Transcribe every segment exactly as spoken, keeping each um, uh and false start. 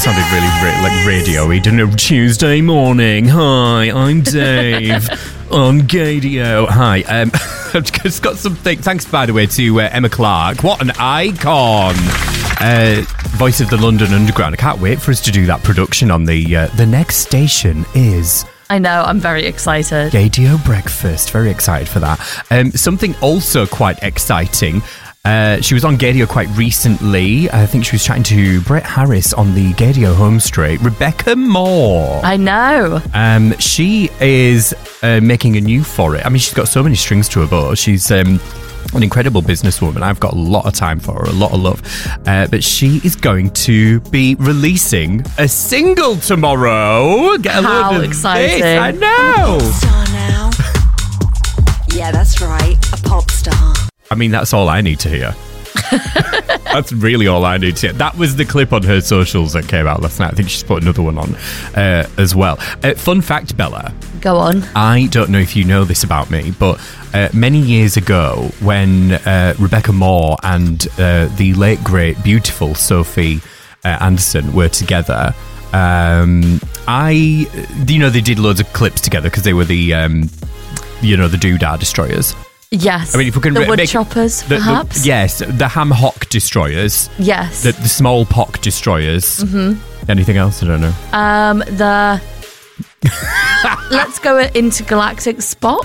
sounded really ra- like radio-y, didn't it? Tuesday morning. Hi, I'm Dave on Gadio. Hi. Um, I've just got something. Thanks, by the way, to uh, Emma Clark. What an icon. Uh, voice of the London Underground. I can't wait for us to do that production on the... Uh, the next station is... I know, I'm very excited. Gadio Breakfast. Very excited for that. Um, something also quite exciting... Uh, she was on Gadio quite recently. I think she was chatting to Brett Harris on the Gadio home straight. Rebecca Moore. I know. Um, she is uh, making a new for it. I mean, she's got so many strings to her bow. She's um, an incredible businesswoman. I've got a lot of time for her, a lot of love. Uh, but she is going to be releasing a single tomorrow. Get a How load of exciting. this. I know. Pop star now. Yeah, that's right. A pop star. I mean, that's all I need to hear. That's really all I need to hear. That was the clip on her socials that came out last night. I think she's put another one on uh, as well. Uh, fun fact, Bella. Go on. I don't know if you know this about me, but uh, many years ago when uh, Rebecca Moore and uh, the late, great, beautiful Sophie uh, Anderson were together, um, I, you know, they did loads of clips together because they were the, um, you know, the Doodah Destroyers. Yes. I mean, if we can the re- wood make- choppers, The- the- perhaps? yes, the ham hock destroyers. Yes. The, the small pock destroyers. Mm-hmm. Anything else? I don't know. Um, the... Let's go intergalactic Spock.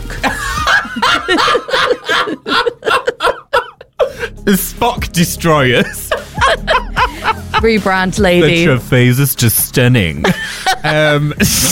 The Spock destroyers. Rebrand, The lady. Traphasus just stunning. um,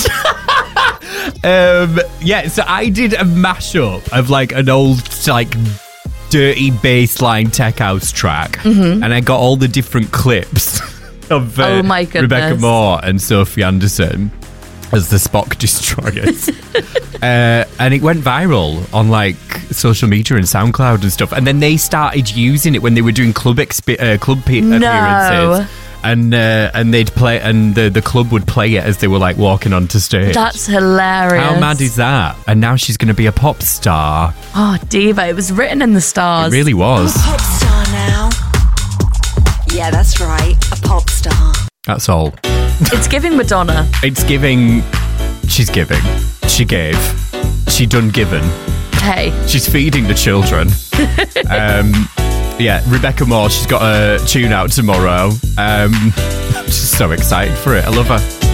um, yeah, so I did a mashup of like an old, like, dirty bassline tech house track, mm-hmm. and I got all the different clips of uh, Oh my goodness. Rebecca Moore and Sophie Anderson as the Spock destroyers. uh, and it went viral on like social media and SoundCloud and stuff. And then they started using it when they were doing club expi- uh, club pe- No. appearances. And uh, and they'd play, and the, the club would play it as they were like walking onto stage. That's hilarious. How mad is that? And now she's going to be a pop star. Oh, diva. It was written in the stars. It really was. Pop star now. Yeah, that's right. A pop star. That's all. It's giving Madonna. It's giving. She's giving. She gave. She done given. Hey. She's feeding the children. um, yeah, Rebecca Moore, she's got a tune out tomorrow. Um, I'm just so excited for it. I love her.